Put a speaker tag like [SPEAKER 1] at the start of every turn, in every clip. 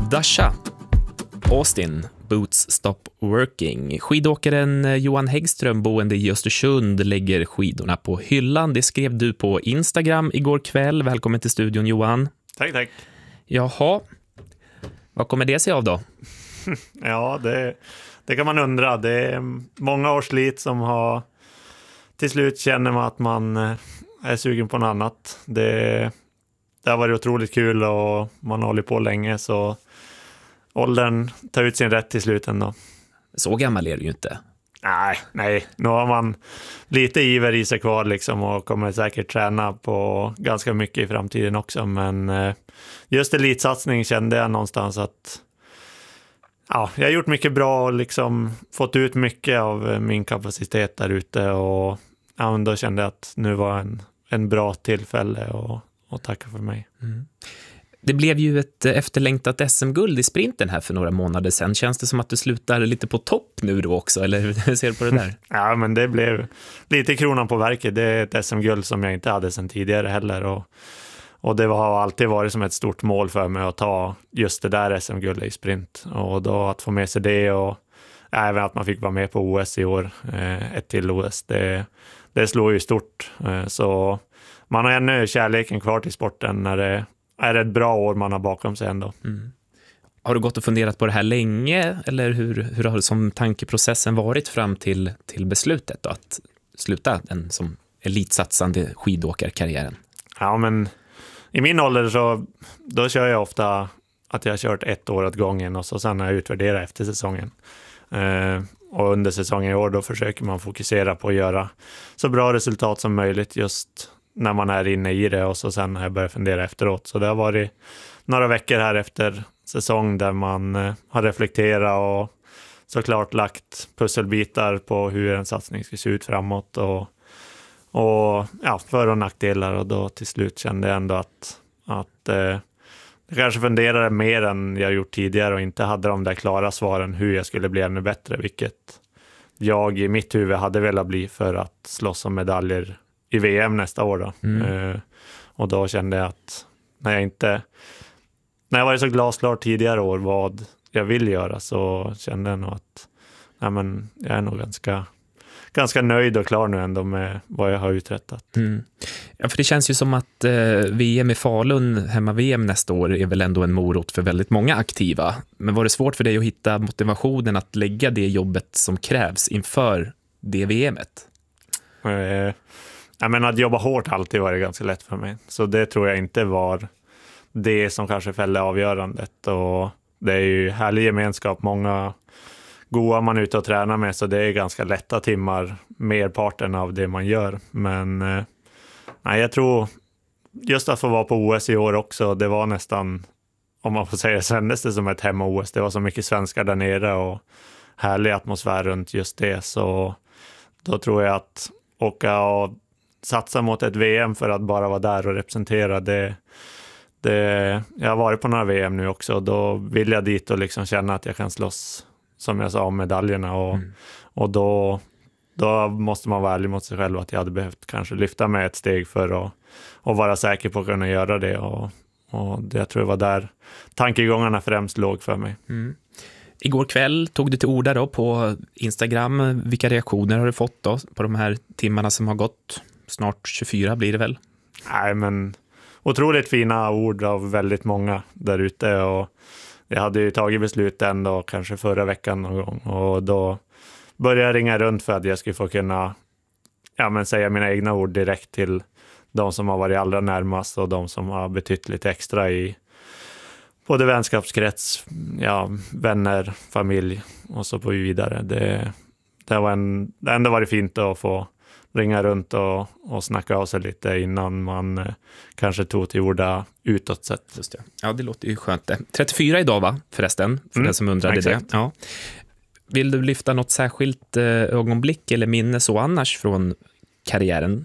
[SPEAKER 1] Dasha, Austin, Boots Stop Working. Skidåkaren Johan Häggström, boende i Östersund, lägger skidorna på hyllan. Det skrev du på Instagram igår kväll. Välkommen till studion, Johan.
[SPEAKER 2] Tack.
[SPEAKER 1] Jaha, vad kommer det sig av då?
[SPEAKER 2] Ja, det kan man undra. Det är många års slit som har till slut känner man att man är sugen på något annat. Det har varit otroligt kul och man har hållit på länge, så åldern tar ut sin rätt till slut ändå.
[SPEAKER 1] Så gammal är du ju inte.
[SPEAKER 2] Nej. Nu har man lite iver i sig kvar liksom och kommer säkert träna på ganska mycket i framtiden också. Men just elitsatsning kände jag någonstans att jag har gjort mycket bra och liksom fått ut mycket av min kapacitet där ute. Och då kände jag att nu var en bra tillfälle och tacka för mig.
[SPEAKER 1] Mm. Det blev ju ett efterlängtat SM-guld i sprinten här för några månader sedan. Känns det som att du slutar lite på topp nu då också? Eller hur ser du på det där?
[SPEAKER 2] Ja, men det blev lite kronan på verket. Det är ett SM-guld som jag inte hade sedan tidigare heller. Och det har alltid varit som ett stort mål för mig att ta just det där SM-guldet i sprint. Och då att få med sig det och även att man fick vara med på OS i år, ett till OS, det slår ju stort. Så man har ännu kärleken kvar till sporten när det är ett bra år man har bakom sig ändå. Mm.
[SPEAKER 1] Har du gått och funderat på det här länge, eller hur har som tankeprocessen varit fram till beslutet då, att sluta den som elitsatsande skidåkarkarriären?
[SPEAKER 2] Ja, men i min ålder så då kör jag ofta att jag har kört ett år åt gången och så sen har jag utvärderat efter säsongen. Och under säsongen i år då försöker man fokusera på att göra så bra resultat som möjligt just när man är inne i det, och så sen har jag börjat fundera efteråt. Så det har varit några veckor här efter säsong där man har reflekterat och såklart lagt pusselbitar på hur en satsning ska se ut framåt och för- och nackdelar, och då till slut kände jag ändå att jag kanske funderade mer än jag gjort tidigare och inte hade de där klara svaren hur jag skulle bli ännu bättre, vilket jag i mitt huvud hade velat bli för att slåss om medaljer i VM nästa år då. Och då kände jag att när jag varit så glasklar tidigare år vad jag vill göra, så kände jag nog att jag är nog ganska nöjd och klar nu ändå med vad jag har uträttat.
[SPEAKER 1] Ja, för det känns ju som att VM i Falun, hemma-VM nästa år, är väl ändå en morot för väldigt många aktiva. Men var det svårt för dig att hitta motivationen att lägga det jobbet som krävs inför det VMet?
[SPEAKER 2] Att jobba hårt alltid var det ganska lätt för mig. Så det tror jag inte var det som kanske fällde avgörandet. Och det är ju härlig gemenskap, många goa man är ute och tränar med, så det är ganska lätta timmar, merparten av det man gör. Men jag tror just att få vara på OS i år också, det var nästan, om man får säga, kändes det som ett hemma-OS. Det var så mycket svenskar där nere och härlig atmosfär runt just det. Så då tror jag att åka och satsa mot ett VM för att bara vara där och representera det. Jag har varit på några VM nu också, och då vill jag dit och liksom känna att jag kan slåss, som jag sa, om medaljerna. Och då måste man vara ärlig mot sig själv att jag hade behövt kanske lyfta mig ett steg för att vara säker på att kunna göra det. Och det, jag tror det var där tankegångarna främst låg för mig.
[SPEAKER 1] Igår kväll tog du till orda då på Instagram. Vilka reaktioner har du fått då på de här timmarna som har gått? Snart 24 blir det väl?
[SPEAKER 2] Nej, men otroligt fina ord av väldigt många där ute, och jag hade ju tagit beslut ändå kanske förra veckan någon gång, och då började jag ringa runt för att jag skulle få kunna säga mina egna ord direkt till de som har varit allra närmast och de som har betytt lite extra i både vänskapskrets, vänner, familj och så på vidare. Det har ändå varit fint att få ringa runt och snacka av sig lite innan man kanske tog till orda utåt sett.
[SPEAKER 1] Just det. Ja, det låter ju skönt det. 34 idag va, förresten, för den som undrade
[SPEAKER 2] exakt.
[SPEAKER 1] Det. Ja. Vill du lyfta något särskilt ögonblick eller minne så annars från karriären?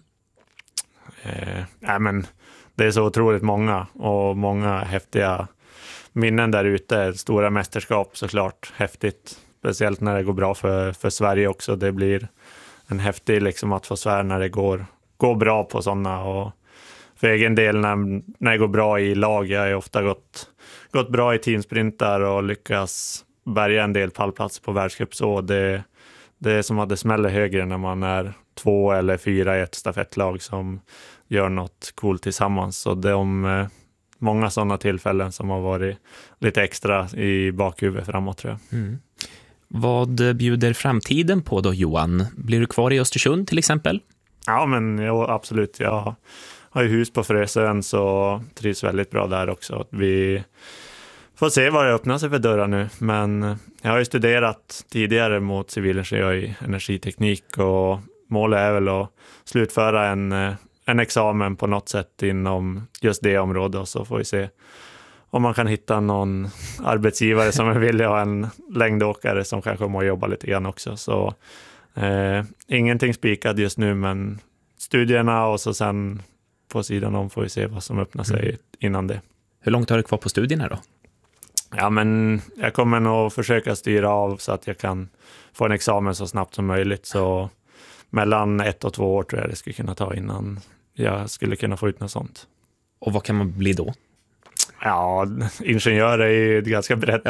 [SPEAKER 2] Men det är så otroligt många och många häftiga minnen där ute. Stora mästerskap såklart, häftigt. Speciellt när det går bra för Sverige också. Det blir en häftig atmosfär när det går bra på sådana, och för egen del när det går bra i lag. Jag har ofta gått bra i teamsprintar och lyckas bärga en del pallplats på världscup. Så det är som att det smäller högre när man är 2 eller 4 i ett stafettlag som gör något coolt tillsammans. Så det är många sådana tillfällen som har varit lite extra i bakhuvudet framåt, tror jag.
[SPEAKER 1] Mm. Vad bjuder framtiden på då, Johan? Blir du kvar i Östersund till exempel?
[SPEAKER 2] Ja, men absolut. Jag har ju hus på Frösön, så trivs väldigt bra där också. Vi får se vad det öppnar sig för dörrar nu. Men jag har ju studerat tidigare mot civilingenjör i energiteknik, och målet är väl att slutföra en examen på något sätt inom just det området, och så får vi se om man kan hitta någon arbetsgivare som vill ha en längdåkare som kanske må jobba lite grann också. Så ingenting spikat just nu, men studierna och så sen på sidan om får vi se vad som öppnar sig innan det.
[SPEAKER 1] Hur långt har du kvar på studierna då?
[SPEAKER 2] Ja, men jag kommer nog försöka styra av så att jag kan få en examen så snabbt som möjligt. Så mellan 1 och 2 år tror jag det skulle kunna ta innan jag skulle kunna få ut något sånt.
[SPEAKER 1] Och vad kan man bli då?
[SPEAKER 2] Ja, ingenjör är ju ett ganska brett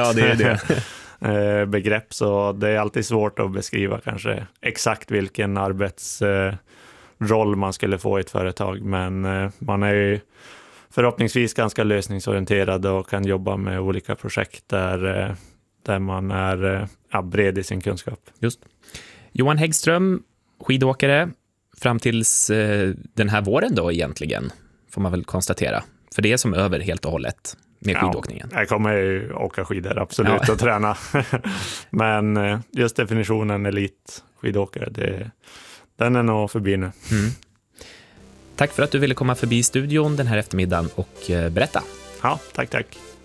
[SPEAKER 2] begrepp, så det är alltid svårt att beskriva kanske exakt vilken arbetsroll man skulle få i ett företag. Men man är ju förhoppningsvis ganska lösningsorienterad och kan jobba med olika projekt där man är bred i sin kunskap.
[SPEAKER 1] Just. Johan Häggström, skidåkare fram tills den här våren då egentligen, får man väl konstatera. För det är som över helt och hållet med skidåkningen.
[SPEAKER 2] Jag kommer ju åka skidor, absolut, och träna. Men just definitionen elitskidåkare, den är nog förbi nu.
[SPEAKER 1] Mm. Tack för att du ville komma förbi studion den här eftermiddagen och berätta.
[SPEAKER 2] Ja, tack.